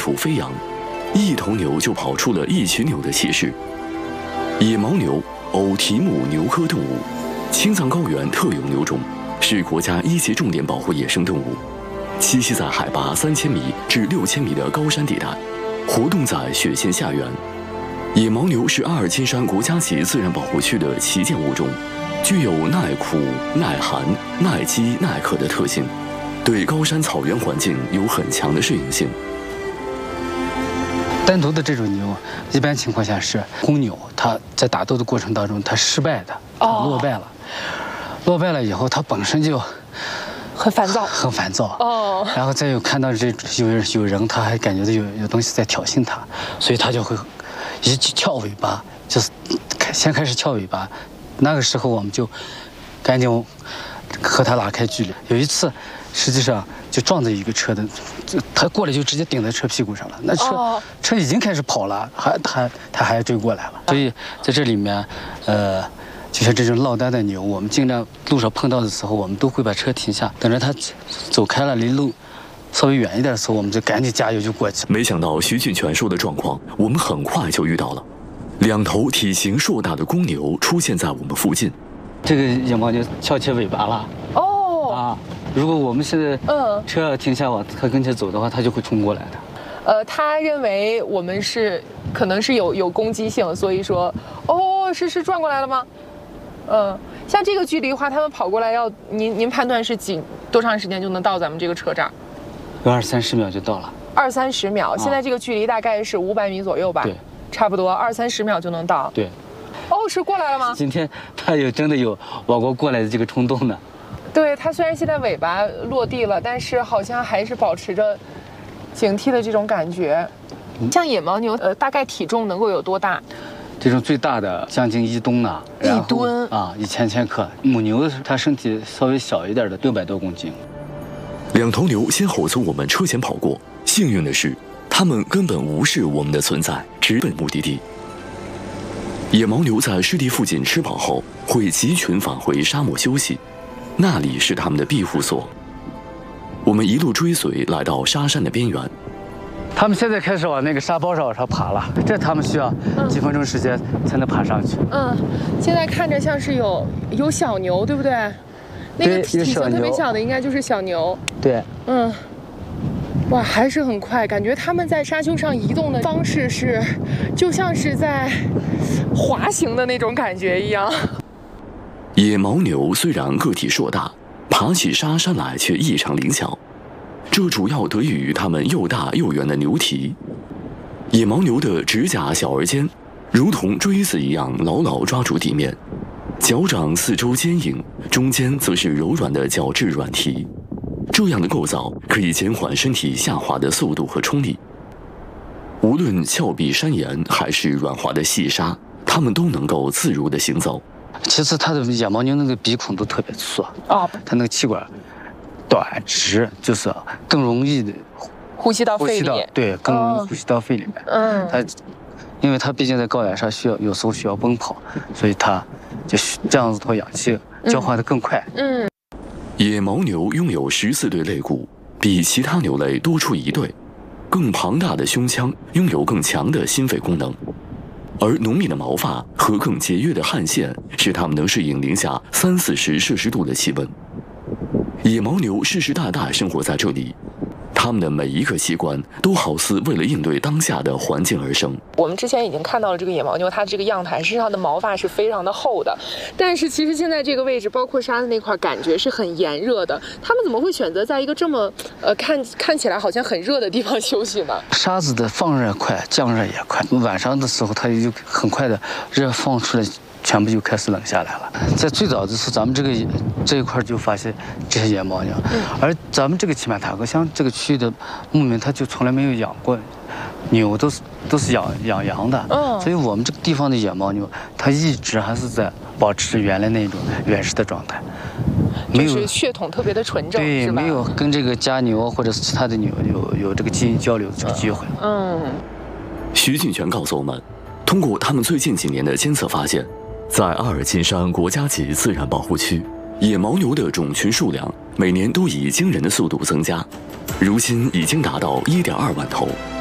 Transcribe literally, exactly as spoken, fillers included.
处飞扬，一头牛就跑出了一群牛的气势。野牦牛，偶蹄目牛科动物，青藏高原特有牛种，是国家一级重点保护野生动物，栖息在海拔三千米至六千米的高山地带，活动在雪线下缘。野牦牛是阿尔金山国家级自然保护区的旗舰物种，具有耐苦、耐寒、耐饥、耐渴的特性，对高山草原环境有很强的适应性。 单独的这种牛，一般情况下是公牛，它在打斗的过程当中，它失败的，它落败了，哦、落败了以后，它本身就很烦躁， 很烦躁。 哦， 然后再有看到这有人有人，他还感觉到有有东西在挑衅他，所以他就会一翘尾巴，就是先开始翘尾巴。那个时候我们就赶紧和他拉开距离。有一次，实际上就撞在一个车的，他过来就直接顶在车屁股上了。那车、哦、车已经开始跑了，还他他还追过来了。所以在这里面，呃，就像这种落单的牛，我们尽量路上碰到的时候，我们都会把车停下，等着他走开了，离路稍微远一点的时候，我们就赶紧加油就过去。 没想到徐俊全说的状况，我们很快就遇到了。两头体型硕大的公牛出现在我们附近， 这个野牦牛翘起尾巴了。 哦， 啊，如果我们现在嗯车要停下往它跟前走的话，它就会冲过来的。 呃，他认为我们是可能是有有攻击性，所以说，哦，是是转过来了吗？嗯，像这个距离的话，他们跑过来要您您判断是几多长时间就能到咱们这个车这儿？ 有二三十秒就到了。 二三十秒，啊、现在这个距离大概是五百米左右吧？ 对。 差不多二三十秒就能到。 对， 哦，是过来了吗？ 今天他有真的有往过过来的这个冲动呢。 对，它虽然现在尾巴落地了，但是好像还是保持着警惕的这种感觉。嗯、像野牦牛，呃，大概体重能够有多大？ 这种最大的将近一吨呢。 一吨啊，一千千克。母牛它身体稍微小一点的，六百多公斤。 两头牛先后从我们车前跑过，幸运的是，它们根本无视我们的存在，直奔目的地。野牦牛在湿地附近吃饱后，会集群返回沙漠休息，那里是它们的庇护所。我们一路追随，来到沙山的边缘。 他们现在开始往那个沙包上往上爬了，这他们需要几分钟时间才能爬上去。 嗯，现在看着像是有有小牛，对不对？那个体型特别小的应该就是小牛。 对， 嗯。哇，还是很快，感觉他们在沙丘上移动的方式是，就像是在滑行的那种感觉一样。 野牦牛虽然个体硕大，爬起沙山来却异常灵巧，这主要得益于它们又大又圆的牛蹄。野牦牛的指甲小而尖，如同锥子一样牢牢抓住地面，脚掌四周坚硬，中间则是柔软的角质软蹄。这样的构造可以减缓身体下滑的速度和冲力。无论峭壁山岩还是软滑的细沙，它们都能够自如地行走。 其实它的野牦牛那个鼻孔都特别粗啊， 它那个气管短直，就是更容易的呼吸到肺里。 对，更容易呼吸到肺里面。 嗯， 它因为它毕竟在高原上需要有时候需要奔跑，所以它就这样子头氧气交换得更快。 嗯。嗯， 野牦牛拥有十四对肋骨，比其他牛类多出一对。更庞大的胸腔拥有更强的心肺功能，而浓密的毛发和更节约的汗腺使它们能适应零下三四十摄氏度的气温。野牦牛世世代代生活在这里，它们的每一个器官都好似为了应对当下的环境而生。 我们之前已经看到了这个野牦牛，它这个样态，身上的毛发是非常的厚的，但是其实现在这个位置，包括沙子那块，感觉是很炎热的。他们怎么会选择在一个这么呃看看起来好像很热的地方休息呢？ 沙子的放热快，降热也快，晚上的时候它就很快的热放出来，全部就开始冷下来了。在最早的时候，咱们这个这一块就发现这些野牦牛，嗯、而咱们这个乞满塔格乡这个区域的牧民，他就从来没有养过牛，都是都是养养羊的。嗯，所以我们这个地方的野牦牛，它一直还是在保持原来那种原始的状态， 没有就是血统特别的纯正， 对， 是吧？ 没有跟这个家牛或者是其他的牛有有这个基因交流的这个机会。 嗯， 徐俊全告诉我们，通过他们最近几年的监测发现，在阿尔金山国家级自然保护区，野牦牛的种群数量每年都以惊人的速度增加，如今已经达到一点二万头。